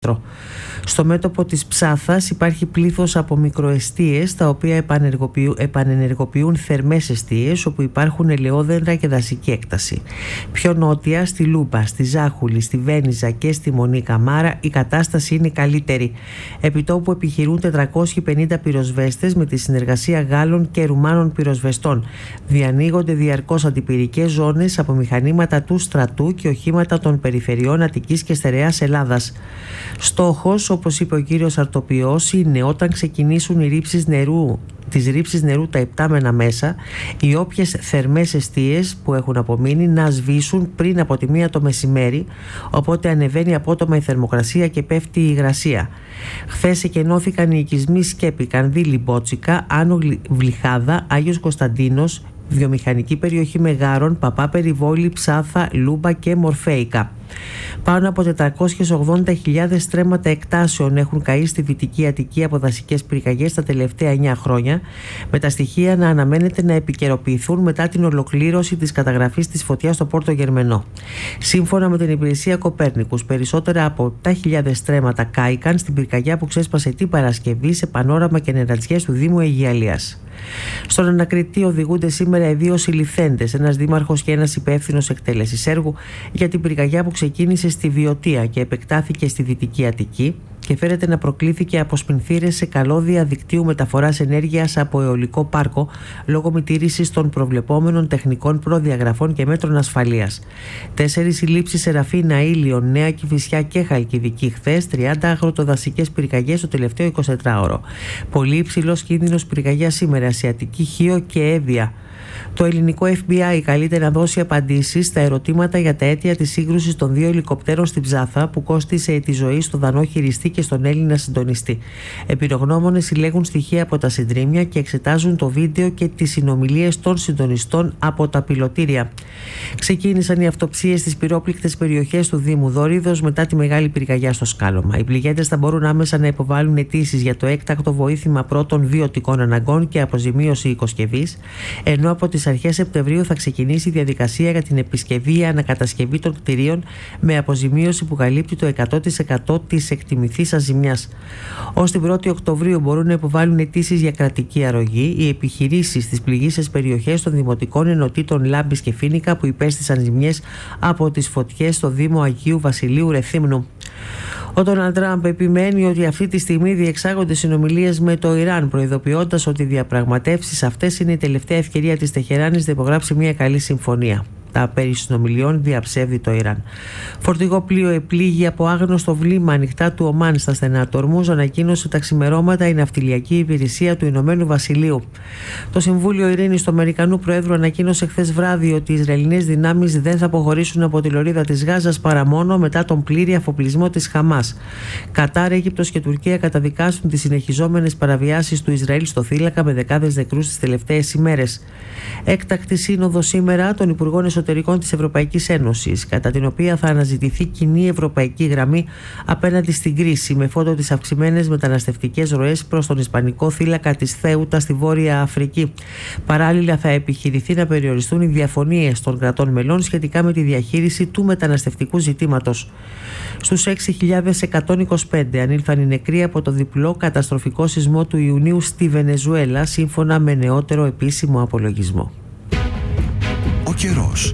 Στο μέτωπο της Ψάθας υπάρχει πλήθος από μικροεστίες, τα οποία επανενεργοποιούν θερμές εστίες όπου υπάρχουν ελαιόδεντρα και δασική έκταση. Πιο νότια, στη Λούμπα, στη Ζάχουλη, στη Βένιζα και στη Μονή Καμάρα, η κατάσταση είναι καλύτερη. Επιτόπου επιχειρούν 450 πυροσβέστες με τη συνεργασία Γάλλων και Ρουμάνων πυροσβεστών. Διανοίγονται διαρκώς αντιπυρικές ζώνες από μηχανήματα του στρατού και οχήματα των περιφερειών Αττικής και Στερεάς Ελλάδας. Στόχος, όπως είπε ο κύριος Αρτοπιός, είναι όταν ξεκινήσουν τις ρήψεις νερού τα υπτάμενα μέσα, οι όποιες θερμές εστίες που έχουν απομείνει να σβήσουν πριν από τη 1 το μεσημέρι, οπότε ανεβαίνει απότομα η θερμοκρασία και πέφτει η υγρασία. Χθες εκενώθηκαν οι οικισμοί Σκέπη, Κανδύλη, Μπότσικα, Άνω Βλυχάδα, Άγιος Κωνσταντίνος, βιομηχανική περιοχή Μεγάρων, Παπά Περιβόλη, Ψάθα, Λούμπα και Μορφέικα. Πάνω από 480.000 στρέμματα εκτάσεων έχουν καεί στη Δυτική Αττική από δασικές πυρκαγιές τα τελευταία 9 χρόνια, με τα στοιχεία να αναμένεται να επικαιροποιηθούν μετά την ολοκλήρωση της καταγραφής της φωτιάς στο Πόρτο Γερμενό. Σύμφωνα με την υπηρεσία Κοπέρνικους, περισσότερα από 7.000 στρέμματα κάηκαν στην πυρκαγιά που ξέσπασε την Παρασκευή σε Πανόραμα και Νερατζιές του Δήμου Αιγιαλίας. Στον ανακριτή οδηγούνται σήμερα οι 2 συλληφθέντες, ένας δήμαρχος και ένας υπεύθυνος εκτέλεσης έργου, για την πυρκαγιά που ξεκίνησε στη Βιωτία και επεκτάθηκε στη Δυτική Αττική και φέρεται να προκλήθηκε από σπινθήρες σε καλώδια δικτύου μεταφοράς ενέργειας από αιωλικό πάρκο λόγω μη τήρησης των προβλεπόμενων τεχνικών προδιαγραφών και μέτρων ασφαλείας. 4 συλλήψεις σε Ραφίνα, Ήλιον, Νέα Κηφισιά και Χαλκιδική χθες, 30 αγροτοδασικές πυρκαγιές το τελευταίο 24ωρο. Πολύ υψηλός κίνδυνος πυρκαγιά σήμερα σε Αττική, Χίο και Εύβοια. Το ελληνικό FBI καλείται να δώσει απαντήσεις στα ερωτήματα για τα αίτια της σύγκρουσης των 2 ελικοπτέρων στην Ψάθα που κόστισε τη ζωή στον Δανό χειριστή και στον Έλληνα συντονιστή. Εμπειρογνώμονες συλλέγουν στοιχεία από τα συντρίμμια και εξετάζουν το βίντεο και τις συνομιλίες των συντονιστών από τα πιλωτήρια. Ξεκίνησαν οι αυτοψίες στις πυρόπληκτες περιοχές του Δήμου Δόριδος μετά τη μεγάλη πυρκαγιά στο σκάλωμα. Οι πληγέντες θα μπορούν άμεσα να υποβάλουν αιτήσεις για το έκτακτο βοήθημα πρώτων βιωτικών αναγκών και αποζημίωση οικοσκευής, ενώ από τις αρχές Σεπτεμβρίου θα ξεκινήσει η διαδικασία για την επισκευή ή ανακατασκευή των κτηρίων με αποζημίωση που καλύπτει το 100% της εκτιμηθής ζημιάς. Ως την 1η Οκτωβρίου μπορούν να υποβάλουν αιτήσεις για κρατική αρρωγή οι επιχειρήσεις στις πληγείσες περιοχές των δημοτικών ενωτήτων Λάμπης και Φοίνικα που υπέστησαν ζημιές από τις φωτιές στο Δήμο Αγίου Βασιλείου Ρεθύμνου. Ο Ντόναλντ Τραμπ επιμένει ότι αυτή τη στιγμή διεξάγονται συνομιλίες με το Ιράν, προειδοποιώντας ότι οι διαπραγματεύσεις αυτές είναι η τελευταία ευκαιρία της Τεχεράνης να υπογράψει μια καλή συμφωνία. Τα περί συνομιλιών διαψεύδει το Ιράν. Φορτηγό πλοίο επλήγει από άγνωστο βλήμα ανοιχτά του Ομάν στα στενά του Ορμούζ, ανακοίνωσε τα ξημερώματα η ναυτιλιακή υπηρεσία του Ηνωμένου Βασιλείου. Το Συμβούλιο Ειρήνης του Αμερικανού Προέδρου ανακοίνωσε χθες βράδυ ότι οι Ισραηλινές δυνάμεις δεν θα αποχωρήσουν από τη λωρίδα της Γάζας παρά μόνο μετά τον πλήρη αφοπλισμό της Χαμάς. Κατάρ, Αίγυπτος και Τουρκία καταδικάσουν τις συνεχιζόμενες παραβιάσεις του Ισραήλ στο θύλακα με δεκάδες νεκρούς τις τελευταίες ημέρες. Έκτακτη σύνοδο σήμερα των Υπουργών Εσωτερικών της Ευρωπαϊκής Ένωσης, κατά την οποία θα αναζητηθεί κοινή ευρωπαϊκή γραμμή απέναντι στην κρίση, με φόντο τις αυξημένες μεταναστευτικές ροές προς τον Ισπανικό θύλακα της Θέουτα στη Βόρεια Αφρική. Παράλληλα, θα επιχειρηθεί να περιοριστούν οι διαφωνίες των κρατών μελών σχετικά με τη διαχείριση του μεταναστευτικού ζητήματος. Στους 6.125 ανήλθαν οι νεκροί από το διπλό καταστροφικό σεισμό του Ιουνίου στη Βενεζουέλα, σύμφωνα με νεότερο επίσημο απολογισμό. Ο καιρός.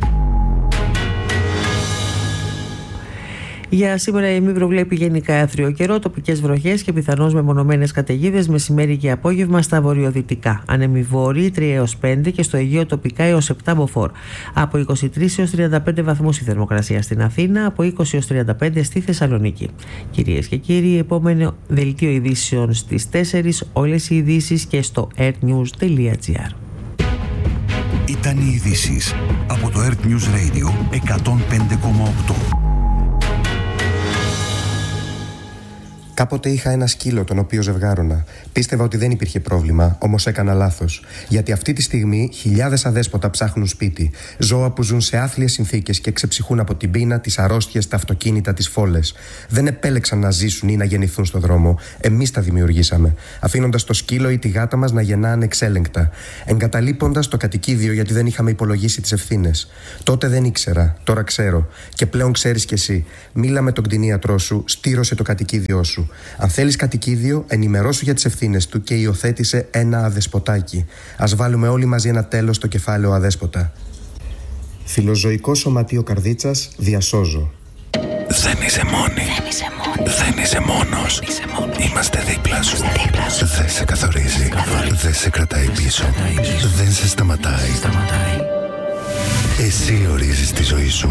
Για σήμερα η ΕΜΗ προβλέπει γενικά άθριο καιρό, τοπικές βροχές και πιθανώς μεμονωμένες καταιγίδες μεσημέρι και απόγευμα στα βορειοδυτικά. Ανέμοι βόρειοι 3 έως 5 και στο Αιγαίο τοπικά έως 7 μποφόρ. Από 23 έως 35 βαθμούς η θερμοκρασία στην Αθήνα, από 20 έως 35 στη Θεσσαλονίκη. Κυρίες και κύριοι, επόμενο δελτίο ειδήσεων στις 4, όλες οι ειδήσεις και στο airnews.gr. Ήταν οι ειδήσεις από το Earth News Radio 105,8. Κάποτε είχα ένα σκύλο τον οποίο ζευγάρωνα. Πίστευα ότι δεν υπήρχε πρόβλημα, όμως έκανα λάθος. Γιατί αυτή τη στιγμή χιλιάδες αδέσποτα ψάχνουν σπίτι. Ζώα που ζουν σε άθλιες συνθήκες και ξεψυχούν από την πείνα, τις αρρώστιες, τα αυτοκίνητα, τις φόλες. Δεν επέλεξαν να ζήσουν ή να γεννηθούν στον δρόμο. Εμείς τα δημιουργήσαμε. Αφήνοντας το σκύλο ή τη γάτα μας να γεννά ανεξέλεγκτα. Εγκαταλείποντας το κατοικίδιο γιατί δεν είχαμε υπολογίσει τις ευθύνες. Τότε δεν ήξερα, τώρα ξέρω. Και πλέον ξέρεις κι εσύ. Μίλα με τον κτηνίατρό σου, στήρωσε το κατοικίδιό σου. Αν θέλεις κατοικίδιο, ενημερώσου για τις ευθύνες του και υιοθέτησε ένα αδεσποτάκι. Ας βάλουμε όλοι μαζί ένα τέλος στο κεφάλαιο αδέσποτα. Φιλοζωικό Σωματείο Καρδίτσας, διασώζω. Δεν είσαι μόνη. Δεν είσαι μόνος. Είμαστε δίπλα σου. Δεν σε καθορίζει. Δεν σε κρατάει πίσω. Δεν σε σταματάει. Εσύ ορίζεις τη ζωή σου.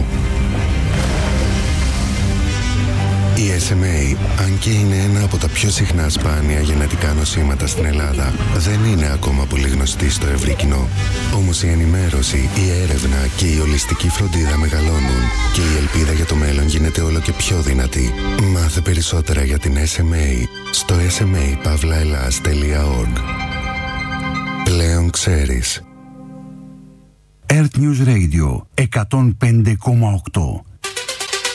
Η SMA, αν και είναι ένα από τα πιο συχνά σπάνια γενετικά νοσήματα στην Ελλάδα, δεν είναι ακόμα πολύ γνωστή στο ευρύ κοινό. Όμως η ενημέρωση, η έρευνα και η ολιστική φροντίδα μεγαλώνουν και η ελπίδα για το μέλλον γίνεται όλο και πιο δυνατή. Μάθε περισσότερα για την SMA στο sma-pavlaelas.org. Πλέον ξέρεις. Earth News Radio 105,8.